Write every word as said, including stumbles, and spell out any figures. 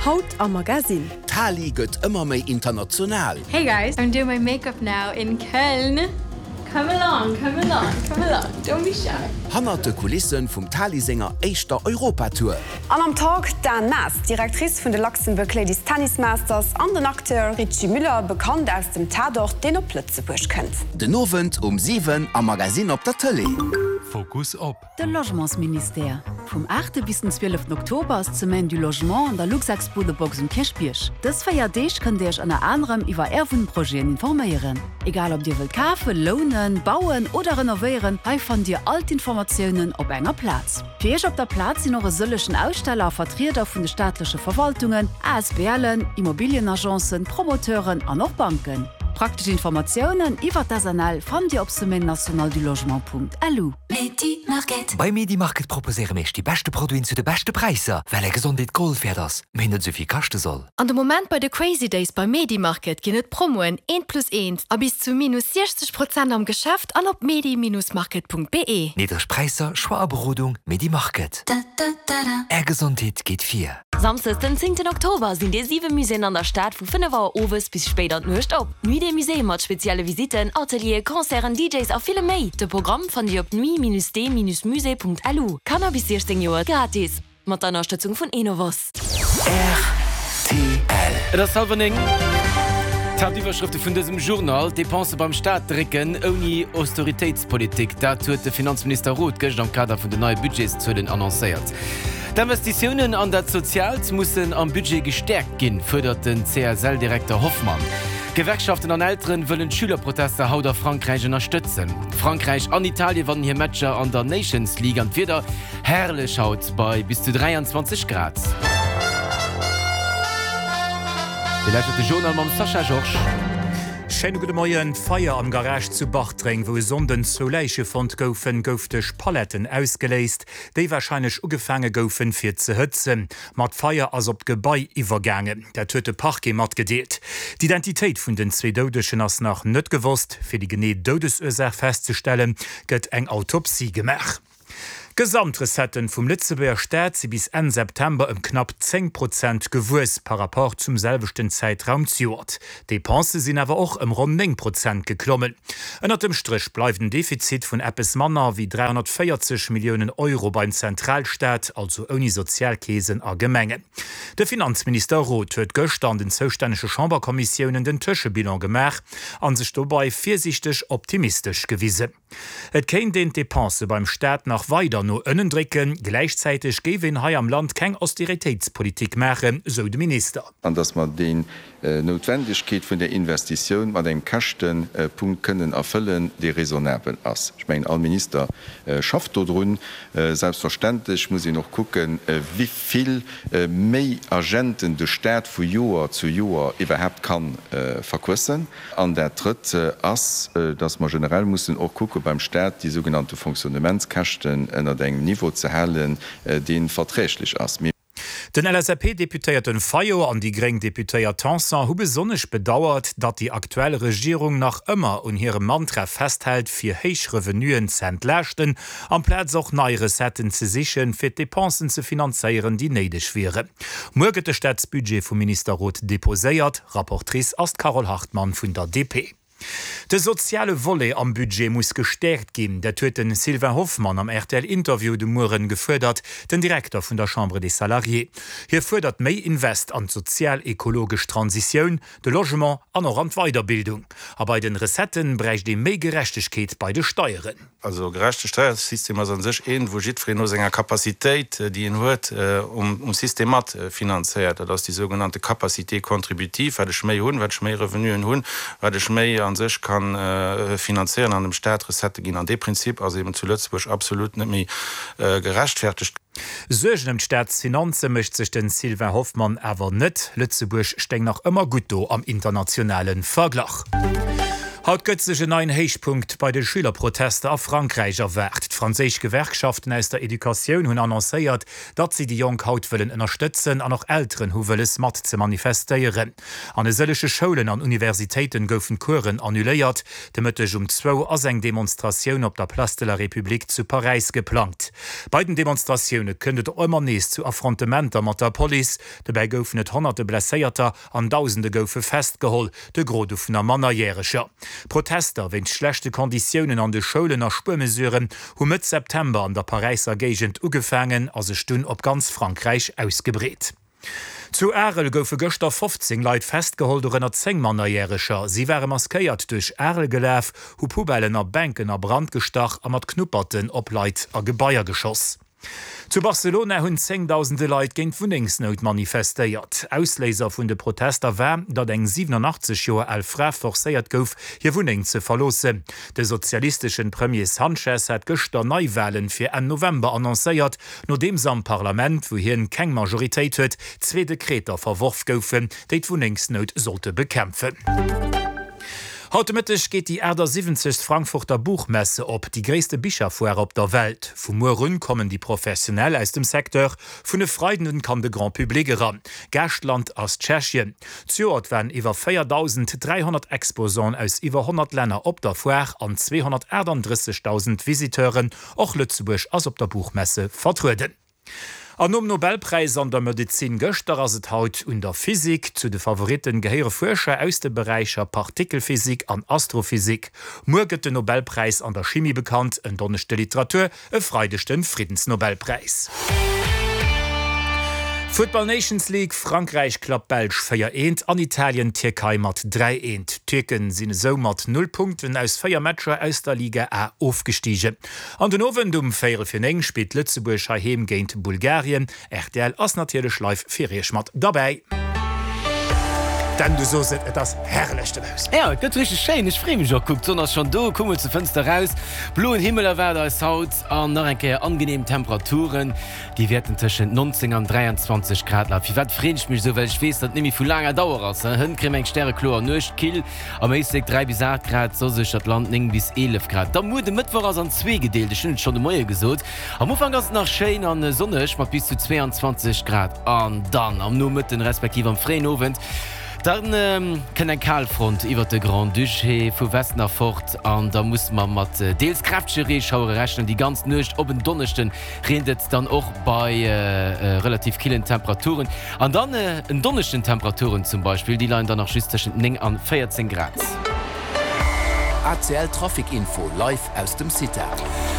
Haut am Magazin. Tali gëtt immer méi international. Hey guys, I'm doing my makeup now in Köln. Come along, come along, come along. Don't be shy. Hannerte Kulissen vum Tali-Sänger Eischter Europatour. An am Tag Dan Nass, Direktrice vun de Luxemburg Ladies Tennis Masters, an den Akteur Richie Müller, bekannt aus dem Tatort, den op Plötzebusch kennt. Den Novent um sieben am Magazin op der Tele. Fokus op. De Logementsminister. Vom achten bis zum zwölften Oktober ist Zement du Logement an der Luxexpo de Box und Kirchbirch. Das Feiertag könnt ihr euch an anderem über Erwunprojekte informieren. Egal ob ihr wollt kaufen, lohnen, bauen oder renovieren, fand ihr alte Informationen auf einer Platz. Für euch auf der Platz sind eure solchen Aussteller, Vertreter von den staatlichen Verwaltungen, A S B L, Immobilienagenzen, Promoteuren und auch Banken. Praktische Informationen über das Anal fand ihr auf Zement national du Logement punkt l u. Medimarket. Bei Medimarket proposieren wir die beste Produkte zu den besten Preisen, weil er Gesundheit Gold für das, wenn nicht so viel kosten soll. An dem Moment bei den Crazy Days bei Medimarket gehen Promoen eins plus eins, aber bis zu minus sechzig Prozent am Geschäft an auf medi Market punkt b e. Niedrig Preise, schwache Beratung, Medimarket. Da, da, da, da. Er Gesundheit geht vier. Samstag, den zehnten Oktober, sind die sieben Museen an der Stadt von fünf Uhr Oves bis später nicht ab. Nuit des Museum hat spezielle Visiten, Atelier, Konzerten, D Js auf viele mehr. Das Programm fand ihr auf nuit d musee punkt l u. Cannabis sechzehn Jahre gratis. Mit der Unterstützung von Enovos. R T L. Das Salvening. Tabüberschriften von diesem Journal, Depensen beim Staat drücken, ohne Austeritätspolitik. Dazu hat der Finanzminister Roth gestern am Kader von den neuen Budgetszöllen annonciert. Die Investitionen an der Sozials müssen am Budget gestärkt gehen, fördert den C S L-Direktor Hoffmann. Gewerkschaften an Eltern wollen Schülerproteste haut auf Frankreich unterstützen. Frankreich an Italien waren hier Matcher an der Nations League und wieder herrlich haut bei bis zu dreiundzwanzig Grad. Vielleicht hat der Journal mit Sascha Georges. Schönen guten Morgen. Feier am Garage zu Bachtring, wo Sonden zu Leiche fand goufen, gouftisch Paletten ausgelesen, die wahrscheinlich angefangen goufen für zu hützen. Mit Feier als ob Gebäude übergangen. Der töte Parke mat gedeelt. Die Identität von den zwei Todesschen ist noch nicht gewusst. Für die genaue Todesursache festzustellen, wird eng Autopsie gemacht. Gesamtresetten vum Litzebeer Staat sie bis Ende September um knapp zehn Prozent gewus par rapport zum selbechten Zeitraum zuort. Depense sind aber auch um rund neun Prozent geklommen. Ennner dem Strich bleibt ein Defizit von etwas Manner wie dreihundertvierzig Millionen Euro beim Zentralstaat, also ohne Sozialkäsen a Gemengen. Der Finanzminister Roth huet gestern den zuständige Chamberkommissionen den Tischschebilan gemacht, an sich dabei vorsichtig optimistisch gewiesen. Et kennt den Depense beim Staat nach weiter no ënnendricken, gleichzeitig gewen hai am Land keng Austeritätspolitik machen, so de Minister. An dass man den äh, Notwendigkeit von der Investition man den Kastenpunkt äh, können erfüllen, die raisonabel ass. Ich mein, als Minister äh, schafft run äh, selbstverständlich muss ich noch gucken, äh, wie viel äh, méi Agenten de Staat vu Joer zu Joer überhaupt kann äh, verkussen. An der dritte äh, ass, äh, dass man generell muss auch gucken beim Staat die sogenannte Funktionamentskächten ennner engem Niveau zu halen, äh, den verträglich ass. Den L S A P-Deputéierten Fayo an die Greng Deputéier Tansan hu besonnech bedauert, dat die aktuelle Regierung nach ëmmer un hirem Mantra festhält fir héich Revenuen ze entlächten, am Plätz auch neue Resetten ze sichen fir Depensen ze finanzéieren, die neidech wäre. Morgete Staatsbudget vum Minister Roth deposéiert, Rapportrice as Carol Hartmann vun der D P. De soziale Wolle am Budget muss gestärkt gehen. Der töten Sylvain Hoffmann am R T L-Interview de Muren gefördert, den Direktor von der Chambre des Salariés. Hier fördert May Invest an sozial-ökologisch Transition, de Logement an an Weiterbildung. Aber bei den Resetten brecht die May Gerechtigkeit bei den Steuern. Also gerechte Steuersystem an sich ein, wo jeder nur seine Kapazität, die ihn hat, um, um Systemat finanziert. Das ist die sogenannte Kapazität kontributiv, weil ich mehr hun, weil ich mehr Revenuen hun, weil ich mehr an sich kann äh, finanzieren an dem Staat Resette gehen an dem Prinzip, also eben zu Lützburg absolut nicht mehr äh, gerechtfertigt. Sech dem Staatsfinanze mischt sich den Sylvain Hoffmann aber nicht. Lützeburg steckt noch immer gut do am internationalen Vergleich. Haut götzesche neuen Heichpunkt bei den Schülerproteste a Frankreich erwert. Die französische Gewerkschaften aus der Education hun annoncéiert, dat sie die Jung Haut willen unterstützen an noch älteren hu will mat zu manifestieren. An selsche Schulen an Universitäten goufen Kuren annuléiert, demëttech um zwo as eng Demonstrationun op der Place de la Republik zu Paris geplant. Beiden Demonstrationune kënnet immer nees zu Affrontementer mat der Poli, dabei goufen et hunderte Blesséierter an tausende goufe festgeholl, de Grode vun der Mannerjährescher. Protester wenn schlechte Konditionen an de Schulen nach Spurmesuren hun mit September an der Pariser Gegent ugefangen as se Stun op ganz Frankreich ausgebret. Zu Erel goufe Göster fünfzehn Leiit festgeholdernner Zengmannerjärescher. Sie wäre maskeiert durch Erel geläf, hu Pubellener Bänken a Brand gestach a mat knupperten op Leiit a Gebaier geschoss. Zu Barcelona hunn zehntausende Leiit géint Wuningsnot manifestéiert. Ausléser vun de Protester wär, dat eng siebenundachtzig Joer al Fra forsäiert gouf, hier Wuning ze verlose. De sozialistischen Premier Sanchez hat gëster Neuwahlen fir en November annoncéiert, no dems am Parlament, wo hien keng Majoritéit huet, zwee Dekreter verworf goufen, déit Wuningsnot sollte bekämpfen. Automatisch geht die Äder siebzig Frankfurter Buchmesse op, die gréste Bischaffuer op der Welt. Vom Murun kommen die professionell aus dem Sektor, vun de Freudenden kann de Grand Publik ran. Gerchtland aus Tschechien. Zuort werden iwwer viertausenddreihundert Exposen aus iwwer hundert Länder op der Fuer an zweihundertdreißigtausend Visiteuren och Lützeburg as op der Buchmesse vertruden. An um Nobelpreis an der Medizin gëchter as et haut und der Physik zu de Favoriten geheere Forscher aus de Bereicher Partikelphysik an Astrophysik. Murget den Nobelpreis an der Chemie bekannt, en donnechte Literatur, e freidechten Friedensnobelpreis. Football Nations League Frankreich klapp Belsch feier eent an Italien Türkei mat drei eent. Türken sinn so mat null Punkten aus Feier Matscher aus der Liga A aufgestiegen. An den Owen um Féiere fir eng spielt Lützeburg heim géint Bulgarien, R T L ass natierlech Live fir mat dabei. Denn du so se das herrlichchte aus. Ja, gëtt richtig schön. Ich freue mich auch. Guckt so schon do, komme zu Fenster raus. Blauen Himmel erwer als Haut an nach enke angenehmen Temperaturen. Die werden zwischen neunzehn und dreiundzwanzig Grad la. Wie wat freue ich mich so, weil ich weiß, dass nämlich viel langer Dauer ist. Hün kriegen eng Sterrechlor nicht kill. Aber ich sag drei bis acht Grad, so sich das Land neun bis elf Grad. Da muss der Mittwoch an zwei gedeelt. Ich bin schon Mäuer gesucht. Am Anfang ist es noch schön an der Sonne, ich mach bis zu zweiundzwanzig Grad. Und dann am nur mit den respektive am freien Abend. Dann ähm, kann ein Kalfront iwwer de Grand Duché vu West nach fort an da muss man mat äh, deels kräftschere Schauer rechnen, die ganz nøcht op den Donnerchten redet dann auch bei äh, äh, relativ killen Temperaturen. An dann äh, en donnerchten Temperaturen zum Beispiel, die leien dann nach schüsteschen Ning an vierzehn Grad. A C L Trafikinfo live aus dem City.